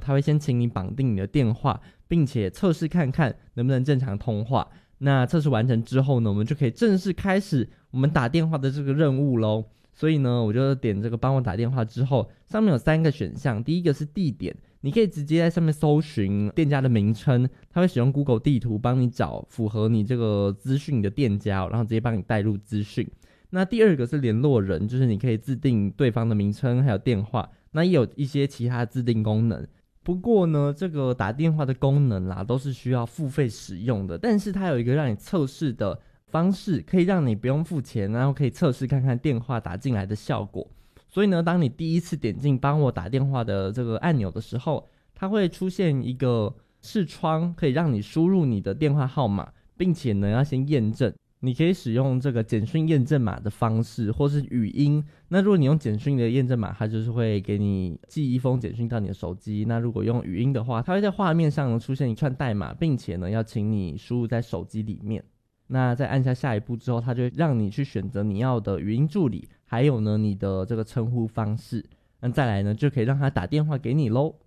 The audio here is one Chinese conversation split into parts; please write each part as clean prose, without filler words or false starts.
他会先请你绑定你的电话，并且测试看看能不能正常通话。那测试完成之后呢，我们就可以正式开始我们打电话的这个任务咯。所以呢，我就点这个帮我打电话之后，上面有3个选项。第一个是地点，你可以直接在上面搜寻店家的名称，它会使用 Google 地图帮你找符合你这个资讯的店家，然后直接帮你带入资讯。那第二个是联络人，就是你可以自定对方的名称还有电话，那也有一些其他自定功能。不过呢，这个打电话的功能啦，都是需要付费使用的，但是它有一个让你测试的方式，可以让你不用付钱，然后可以测试看看电话打进来的效果。所以呢，当你第一次点进帮我打电话的这个按钮的时候，它会出现一个视窗，可以让你输入你的电话号码，并且呢要先验证。你可以使用这个简讯验证码的方式，或是语音。那如果你用简讯的验证码，它就是会给你寄一封简讯到你的手机。那如果用语音的话，它会在画面上出现一串代码，并且呢要请你输入在手机里面。那在按下下一步之后，它就会让你去选择你要的语音助理，还有呢你的这个称呼方式。那再来呢，就可以让他打电话给你咯。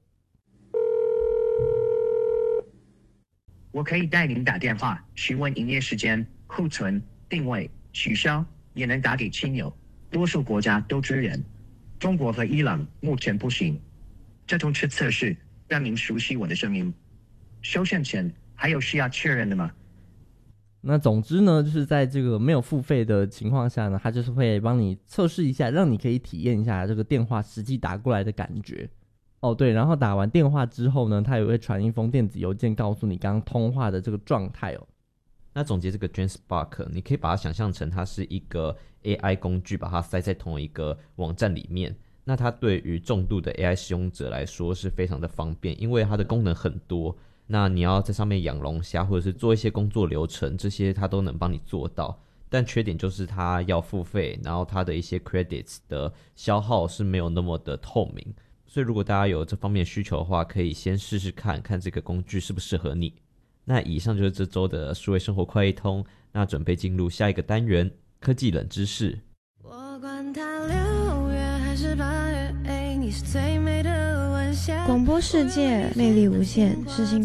我可以带您打电话询问营业时间、库存、定位、取消，也能打给亲友。多数国家都支援，中国和伊朗目前不行。这通是测试，让您熟悉我的声音。收线前还有需要确认的吗？ 那总之呢，就是在这个没有付费的情况下呢，它就是会帮你测试一下，让你可以体验一下这个电话实际打过来的感觉。哦对，然后打完电话之后呢，它也会传一封电子邮件告诉你刚刚通话的这个状态哦。 那总结这个 GenSpark， 你可以把它想象成它是一个 AI 工具，把它塞在同一个网站里面。那它对于重度的 AI 使用者来说是非常的方便，因为它的功能很多。那你要在上面养龙虾，或者是做一些工作流程，这些它都能帮你做到。但缺点就是它要付费，然后它的一些 credits 的消耗是没有那么的透明。所以如果大家有这方面的需求的话，可以先试试看看这个工具适不适合你。那以上就是这周的数位生活快一通，那准备进入下一个单元，科技冷知识。 我管它6月还是8月，你是最美的晚霞。广播世界魅力无限，世新